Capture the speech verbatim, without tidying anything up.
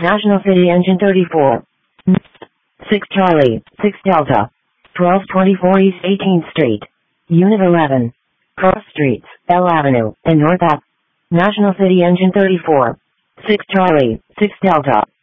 National City Engine thirty-four. six Charlie, six Delta. twelve twenty-four East eighteenth Street. Unit eleven. Cross Streets, L Avenue, and North Ave. National City Engine thirty-four. six Charlie, six Delta.